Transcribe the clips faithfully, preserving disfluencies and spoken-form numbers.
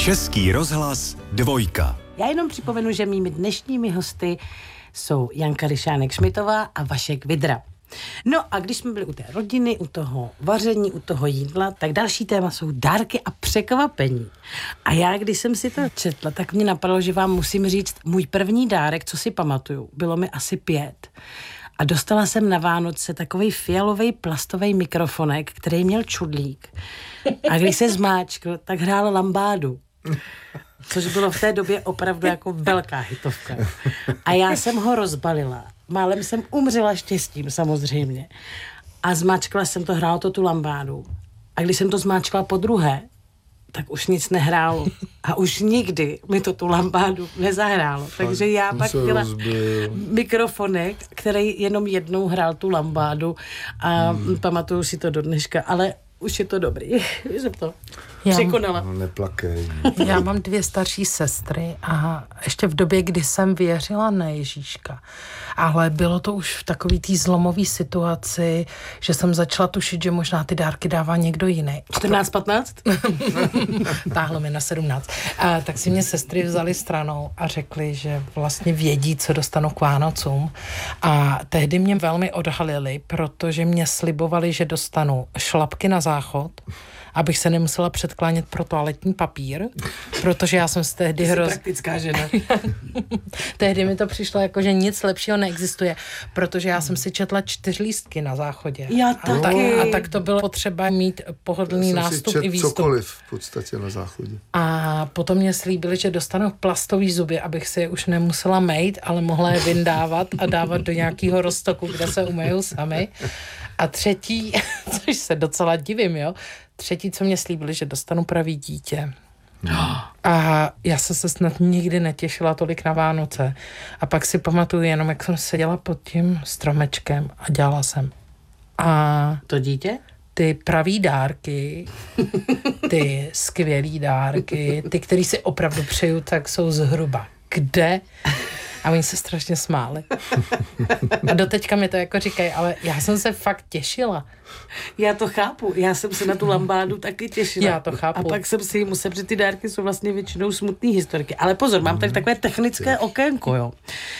Český rozhlas dvojka. Já jenom připomenu, že mými dnešními hosty jsou Janka Ryšánek-Šmitová a Vašek Vidra. No a když jsme byli u té rodiny, u toho vaření, u toho jídla, tak další téma jsou dárky a překvapení. A já, když jsem si to četla, tak mě napadlo, že vám musím říct, můj první dárek, co si pamatuju, bylo mi asi pět. A dostala jsem na Vánoce takovej fialový plastový mikrofonek, který měl čudlík. A když se zmáčkl, tak hrál lambádu. Což bylo v té době opravdu jako velká hitovka. A já jsem ho rozbalila. Málem jsem umřela štěstím, samozřejmě. A zmáčkla jsem to, hrálo to tu lambádu. A když jsem to zmáčkla po druhé, tak už nic nehrálo. A už nikdy mi to tu lambádu nezahrálo. Takže já pak měla mikrofonek, který jenom jednou hrál tu lambádu a hmm. pamatuju si to do dneška, ale už je to dobrý. Jsem to já překonala. No, neplakej. Já mám dvě starší sestry a ještě v době, kdy jsem věřila na Ježíška, ale bylo to už v takový té zlomové situaci, že jsem začala tušit, že možná ty dárky dává někdo jiný. čtrnáct patnáct? Táhlo mi na sedmnáct. A tak si mě sestry vzali stranou a řekli, že vlastně vědí, co dostanou k Vánocům. A tehdy mě velmi odhalili, protože mě slibovali, že dostanu šlapky na záchod, abych se nemusela předklánět pro toaletní papír, protože já jsem z tehdy hrozně... praktická žena. Tehdy mi to přišlo jako, že nic lepšího neexistuje, protože já jsem si četla čtyřlístky na záchodě. Já a, tak, a tak to bylo potřeba mít pohodlný já nástup jsem si i výstup. cokoliv v podstatě na záchodě. A potom mě slíbili, že dostanu plastový zuby, abych si je už nemusela mejt, ale mohla je vyndávat a dávat do nějakého roztoku, kde se umejou sami. A třetí, což se docela divím, jo, třetí, co mě slíbili, že dostanu pravý dítě. A já jsem se snad nikdy netěšila tolik na Vánoce. A pak si pamatuju jenom, jak jsem seděla pod tím stromečkem a dělala jsem. A to dítě? Ty pravý dárky, ty skvělý dárky, ty, který si opravdu přeju, tak jsou zhruba. Kde? A oni se strašně smáli. A doteďka mi to jako říkají, ale já jsem se fakt těšila. Já to chápu, já jsem se na tu lambádu taky těšila. Já to chápu. A pak jsem si musela, protože ty dárky jsou vlastně většinou smutný historiky. Ale pozor, mám tady takové technické okénko, jo.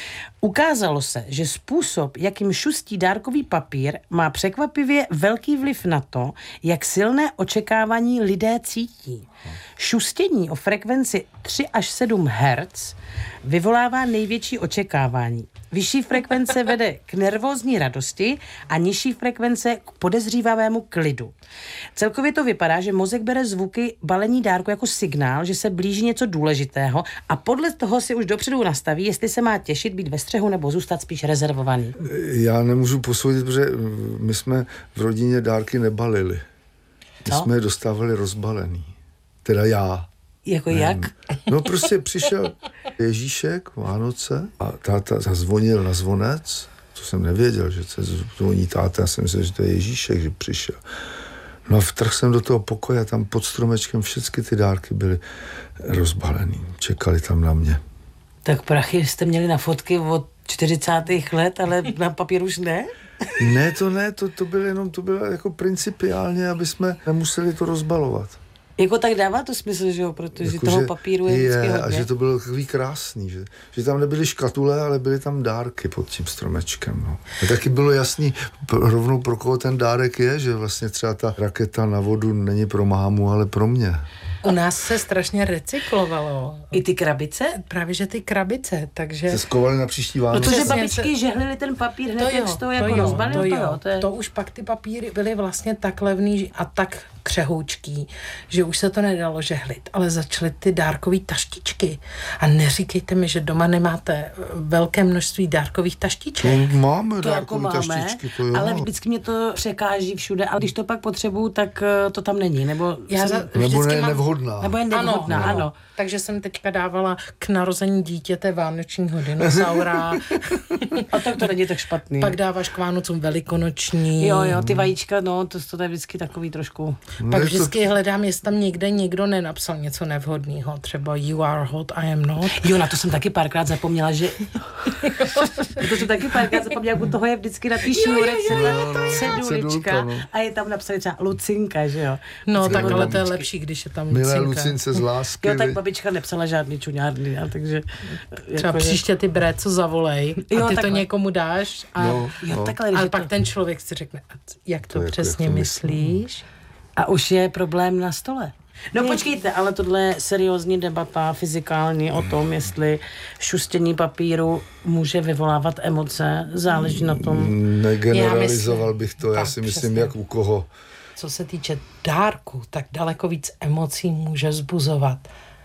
Ukázalo se, že způsob, jakým šustí dárkový papír, má překvapivě velký vliv na to, jak silné očekávání lidé cítí. Šustění o frekvenci tři až sedm hertz vyvolává největší očekávání. Vyšší frekvence vede k nervózní radosti a nižší frekvence k podezřívavému klidu. Celkově to vypadá, že mozek bere zvuky balení dárku jako signál, že se blíží něco důležitého a podle toho si už dopředu nastaví, jestli se má těšit, být ve střehu nebo zůstat spíš rezervovaný. Já nemůžu posoudit, protože my jsme v rodině dárky nebalili. My Co? jsme je dostávali rozbalený. Teda já. Jako ne, jak? No prostě přišel Ježíšek, Vánoce a táta zazvonil na zvonec, to jsem nevěděl, že se zvoní táta, já jsem myslel, že to je Ježíšek, že přišel. No a vtrhl jsem do toho pokoje a tam pod stromečkem všechny ty dárky byly rozbalený, čekali tam na mě. Tak prachy jste měli na fotky od čtyřicátých let, ale na papír už ne? Ne, to ne, to, to bylo jenom, to bylo jako principiálně, aby jsme nemuseli to rozbalovat. Jako tak dává to smysl, že jo, protože jako, toho že papíru je vždycky hodně. A že to bylo takový krásný, že, že tam nebyly škatule, ale byly tam dárky pod tím stromečkem. No. A taky bylo jasný rovnou, pro koho ten dárek je, že vlastně třeba ta raketa na vodu není pro mámu, ale pro mě. U nás se strašně recyklovalo. I ty krabice? Právě, že ty krabice, takže... Se skovali na příští Vánoce. Protože babičky žehlily ten papír hned, jak z toho jako rozbalil to, to, jo. to, je... to už pak ty papíry byly vlastně tak levný a tak křehoučký, že už se to nedalo žehlit, ale začaly ty dárkový taštičky. A neříkejte mi, že doma nemáte velké množství dárkových taštiček. To máme to dárkový jako máme, taštičky, to jo. Ale vždycky mě to překáží všude, ale když to pak potřebuju, tak to tam není. Nebo, Já jsem, nebo ne, mám, nevhodná. Nebo je nevhodná, ano, ano. ano. Takže jsem teďka dávala k narození dítěte vánočního dinosaura. A tak to není tak špatný. Pak dáváš k Vánocům velikonoční. Jo, jo, ty vajíčka, no, to, to je vždycky takový trošku... Pak vždycky hledám, jestli tam někde někdo nenapsal něco nevhodného. Třeba you are hot, I am not. Jo, na to jsem taky párkrát zapomněla, že... to jsem taky párkrát zapomněla, u toho je vždycky na té šňůrece cedulička a je tam napsané třeba Lucinka, že jo? No, vždycky tak ale to je babičky. lepší, když je tam My milé Lucince z lásky. Jo, tak babička nepsala žádný čuňárny, a takže... Třeba jako, příště ty bréco zavolej a jo, ty takhle. To někomu dáš a, No, Jo, no. takhle, a že pak to, ten člověk si řekne, a c- jak to, To jako, přesně jak to myslíš? a už je problém na stole. No počkejte, ale tohle je seriózní debata fyzikální o tom, jestli šustění papíru může vyvolávat emoce, záleží na tom. Negeneralizoval Já myslím- bych to, já tak, si myslím, přesně. jak u koho. Co se týče dárku, tak daleko víc emocí může vzbuzovat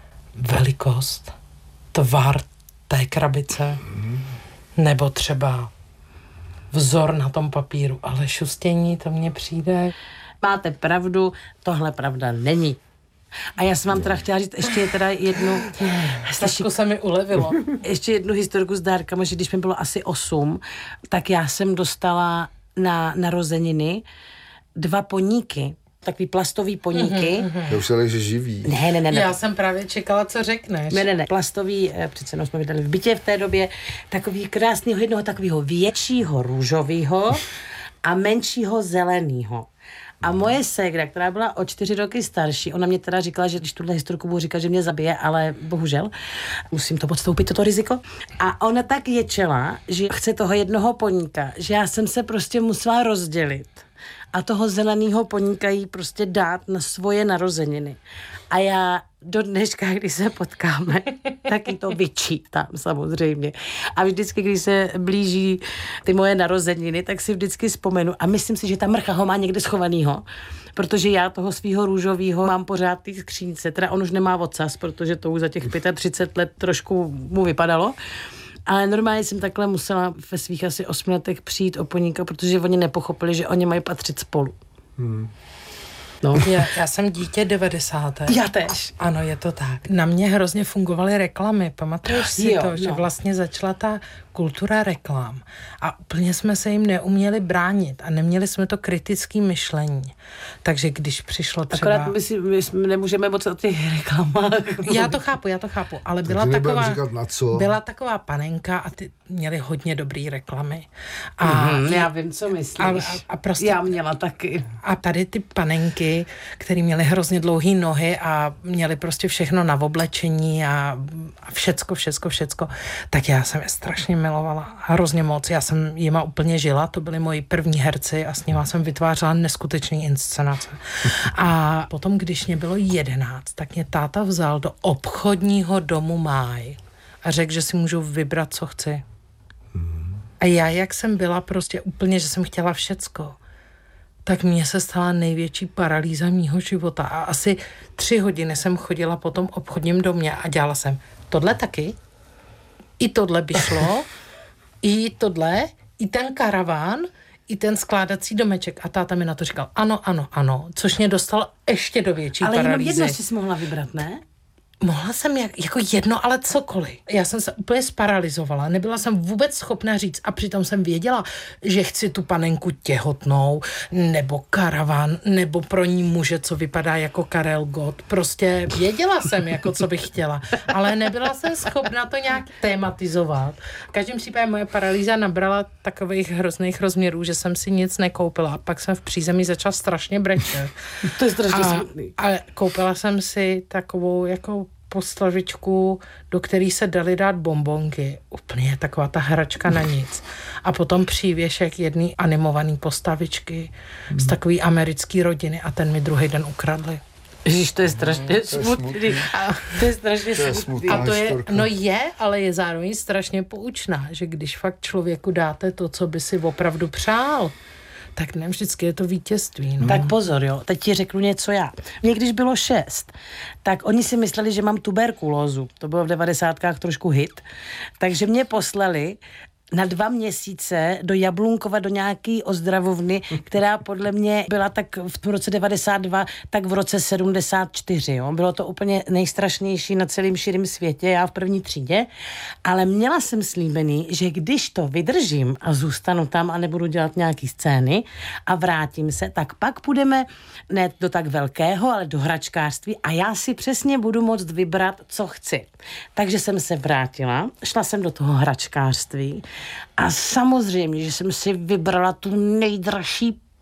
velikost, tvar té krabice, nebo třeba vzor na tom papíru, ale šustění, to mně přijde... Máte pravdu, tohle pravda není. A já jsem vám teda chtěla říct ještě teda jednu, Trošku se mi ulevilo. ještě jednu historku s dárkama, že když mi bylo asi osm, tak já jsem dostala na narozeniny dva poníky, takový plastový poníky. Já už ale, že živý. Ne, ne, ne, ne. Já jsem právě čekala, co řekneš. Ne, ne, ne. Plastový, eh, přece jenom jsme vydali v bytě v té době, takový krásného, jednoho takového většího růžového a menšího zeleného. A moje ségra, která byla o čtyři roky starší, ona mě teda říkala, že když tuhle historku budu říkat, že mě zabije, ale bohužel, musím to podstoupit, toto riziko. A ona tak ječela, že chce toho jednoho poníka, že já jsem se prostě musela rozdělit a toho zeleného poníka jí prostě dát na svoje narozeniny. A já do dneška, když se potkáme, taky to vyčítám samozřejmě. A vždycky, když se blíží ty moje narozeniny, tak si vždycky vzpomenu. A myslím si, že ta mrcha ho má někde schovanýho, protože já toho svýho růžovýho mám pořád v té skřínce. Teda on už nemá ocas, protože to už za těch třicet pět let trošku mu vypadalo. Ale normálně jsem takhle musela ve svých asi osmi letech přijít o poníka, protože oni nepochopili, že oni mají patřit spolu. Hmm. No. Já, já jsem dítě devadesátek. Já tež. Ano, je to tak. Na mě hrozně fungovaly reklamy. Pamatuješ si Jo, to, že no. vlastně začala ta kultura reklam a úplně jsme se jim neuměli bránit a neměli jsme to kritické myšlení. Takže když přišlo třeba... Akorát my, si, my jsme nemůžeme moc o těch reklamách. Já to chápu, já to chápu, ale byla Takže nebudem taková, říkat na co. byla taková panenka a ty měli hodně dobrý reklamy. A, Mm-hmm, já vím, co myslíš. A, a, a prostě Já měla taky. A tady ty panenky, které měly hrozně dlouhé nohy a měly prostě všechno na oblečení a, a všecko, všecko, všecko, tak já jsem je strašně milovala. Hrozně moc. Já jsem jima úplně žila, to byli moji první herci a s nima jsem vytvářela neskutečný inscenace. A potom, když mě bylo jedenáct, tak mě táta vzal do obchodního domu Máj a řekl, že si můžu vybrat, co chci. A já, jak jsem byla prostě úplně, že jsem chtěla všecko, tak mně se stala největší paralýza mýho života. A asi tři hodiny jsem chodila po tom obchodním domě a dělala jsem tohle taky, i tohle by šlo, i tohle, i ten karaván, i ten skládací domeček. A táta mi na to říkal, ano, ano, ano, což mě dostalo ještě do větší Ale jenom paralýzy. jedno jsi mohla vybrat, ne? Mohla jsem jak, jako jedno, ale cokoliv. Já jsem se úplně sparalizovala. Nebyla jsem vůbec schopna říct a přitom jsem věděla, že chci tu panenku těhotnou, nebo karavan, nebo pro ní muže, co vypadá jako Karel Gott. Prostě věděla jsem, jako co bych chtěla, ale nebyla jsem schopna to nějak tématizovat. V každém případě moje paralýza nabrala takových hrozných rozměrů, že jsem si nic nekoupila. Pak jsem v přízemí začala strašně brečet. To je strašně A, smutný. a koupila jsem si takovou jako postavičku, do který se daly dát bonbonky. Úplně taková ta hračka na nic. A potom přívěšek jedný animovaný postavičky hmm. z takový americký rodiny a ten mi druhý den ukradli. Ježiš, to je strašně je smutný. smutný. A to je strašně To je smutný. smutná A to je, historka. no je, ale je zároveň strašně poučná, že když fakt člověku dáte to, co by si opravdu přál, tak ne vždycky je to vítězství. No. Tak pozor, jo, teď ti řeknu něco já. Mně když bylo šest, tak oni si mysleli, že mám tuberkulózu. To bylo v devadesátkách trošku hit. Takže mě poslali na dva měsíce do Jablunkova, do nějaký ozdravovny, která podle mě byla tak v roce devadesát dva, tak v roce sedmdesát čtyři. Jo. Bylo to úplně nejstrašnější na celém širém světě, já v první třídě, ale měla jsem slíbený, že když to vydržím a zůstanu tam a nebudu dělat nějaký scény a vrátím se, tak pak půjdeme ne do tak velkého, ale do hračkářství a já si přesně budu moct vybrat, co chci. Takže jsem se vrátila, šla jsem do toho hračkářství a samozřejmě, že jsem si vybrala tu nejdražší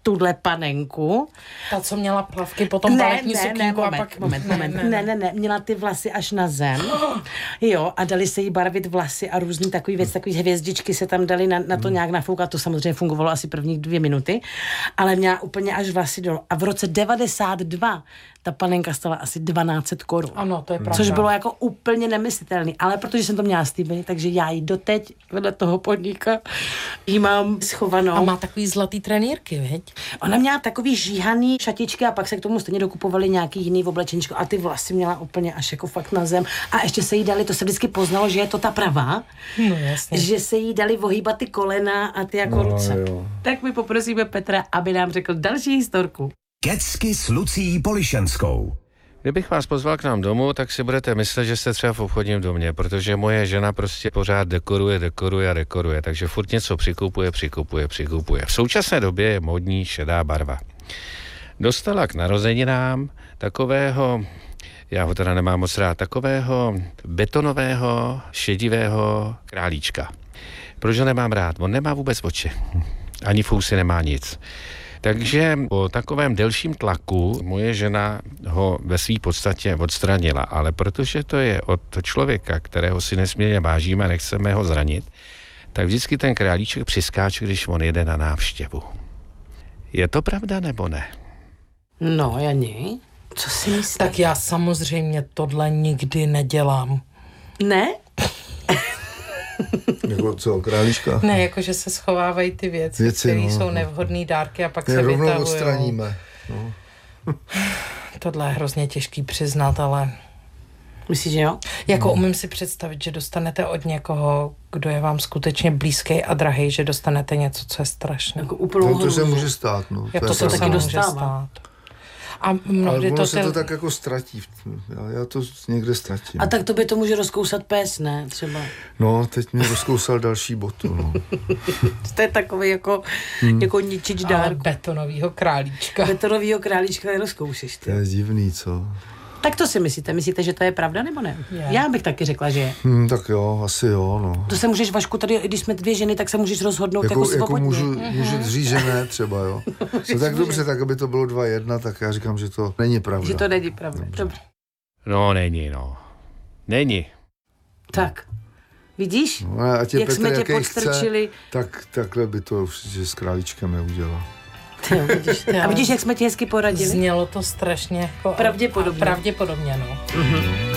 tuhle panenku. Ta, co měla plavky, potom ne, baletní ne, sukínku ne, a moment, pak... moment, moment. Ne, ne, ne, ne, měla ty vlasy až na zem. Jo, a dali se jí barvit vlasy a různý takový věc, takový hvězdičky se tam dali na, na to nějak nafoukat. To samozřejmě fungovalo asi první dvě minuty, ale měla úplně až vlasy dolů. A v roce devadesát dva ta panenka stala asi dvanáct set korun. Ano, to je pravda. Což bylo jako úplně nemyslitelný, ale protože jsem to měla slíbený, takže já ji doteď vedle toho podnika jí mám schovanou. A má takový zlatý trenýrky, viď? Ona měla takový žíhaný šatičky a pak se k tomu stejně dokupovali nějaký jiný oblečeničko a ty vlasy měla úplně až jako fakt na zem. A ještě se jí dali, to se vždycky poznalo, že je to ta pravá, No jasně. že se jí dali ohýbat ty kolena a ty jako No, ruce. jo. Tak my poprosíme Petra, aby nám řekl další historku. Kecky s Lucí Polišenskou. Kdybych vás pozval k nám domů, tak si budete myslet, že jste třeba v obchodním domě, protože moje žena prostě pořád dekoruje, dekoruje a dekoruje, takže furt něco přikupuje, přikupuje, přikupuje. V současné době je módní šedá barva. Dostala k narozeninám takového, já ho teda nemám moc rád, takového betonového, šedivého králíčka. Proč ho nemám rád? On nemá vůbec oči. Ani fousy, nemá nic. Takže po takovém delším tlaku moje žena ho ve své podstatě odstranila, ale protože to je od člověka, kterého si nesmírně vážíme a nechceme ho zranit, tak vždycky ten králíček přiskáče, když on jede na návštěvu. Je to pravda nebo ne? No, Jani, co si myslíš? Tak já samozřejmě tohle nikdy nedělám. Ne? Jako co, králíčka? Ne, jakože se schovávají ty věci, Věci, které no, jsou no. nevhodné dárky a pak Je se rovnou vytahují. odstraníme. No. Tohle je hrozně těžký přiznat, ale Myslíš, že jo? jako umím si představit, že dostanete od někoho, kdo je vám skutečně blízký a drahý, že dostanete něco, co je strašné. Jako úplnou No, to se hrůzu. může stát, no. Jak je to se pravda. taky taky může dostává. stát. A Ale mnohdy ono to, se ty... to tak jako ztratí. Já, já to někde ztratím. A tak to by to může rozkousat pes, ne? Třeba. No, teď mě rozkousal další botu, no. To je takový jako, hmm. jako ničič ale dárku. betonovýho králíčka. Betonovýho králíčka nerozkoušeš, ty. To je divný, co? Tak to si myslíte? Myslíte, že to je pravda, nebo ne? Je. Já bych taky řekla, že je. Hm, tak jo, asi jo, no. To se můžeš, Vašku, tady, když jsme dvě ženy, tak se můžeš rozhodnout jako, Jako, jako svobodně. můžu, můžu říct, že ne, třeba, jo. No tak dobře, tak aby to bylo dva jedna, tak já říkám, že to není pravda. Že to není pravda. Dobře. No, není, no. Není. Tak. Vidíš? No, a tě Jak Petr, jsme tě jaký podstrčili. chce, tak takhle by to určitě s králíčkem neudělal. Ty jo, vidíš. A vidíš, jak jsme ti hezky poradili? Znělo to strašně jako... Pravděpodobně. Pravděpodobně, no.